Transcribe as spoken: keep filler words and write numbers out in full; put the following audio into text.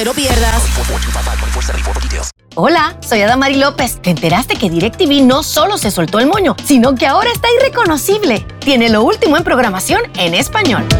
lo pierdas. Hola, soy Adamari López. ¿Te enteraste que DirecTV no solo se soltó el moño, sino que ahora está irreconocible? Tiene lo último en programación en español.